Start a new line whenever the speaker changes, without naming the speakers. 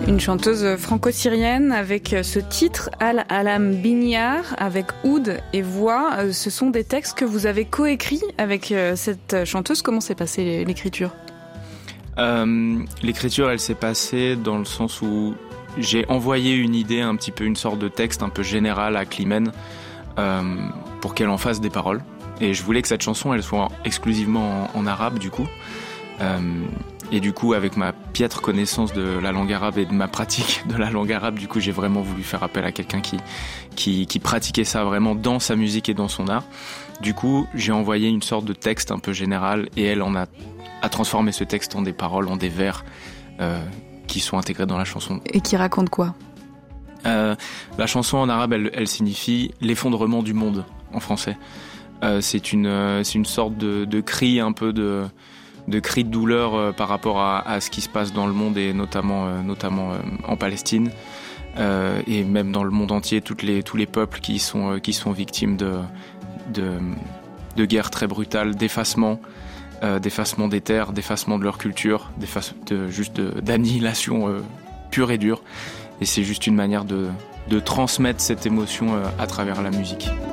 Une chanteuse franco-syrienne avec ce titre, Al Alam Binyar, avec oud et voix. Ce sont des textes que vous avez coécrits avec cette chanteuse. Comment s'est passée l'écriture ?
L'écriture, elle s'est passée dans le sens où j'ai envoyé une idée, un petit peu une sorte de texte un peu général à Climène pour qu'elle en fasse des paroles. Et je voulais que cette chanson, elle soit exclusivement en arabe du coup. Et du coup, avec ma piètre connaissance de la langue arabe et de ma pratique de la langue arabe, du coup, j'ai vraiment voulu faire appel à quelqu'un qui pratiquait ça vraiment dans sa musique et dans son art. Du coup, j'ai envoyé une sorte de texte un peu général et elle a transformé ce texte en des paroles, en des vers qui sont intégrés dans la chanson.
Et qui raconte quoi ?
La chanson en arabe, elle signifie l'effondrement du monde en français. C'est une sorte de cri un peu de cris de douleur par rapport à ce qui se passe dans le monde et notamment en Palestine et même dans le monde entier, tous les peuples qui sont victimes de guerres très brutales, d'effacement des terres, d'effacement de leur culture, d'annihilation pure et dure. Et c'est juste une manière de transmettre cette émotion à travers la musique.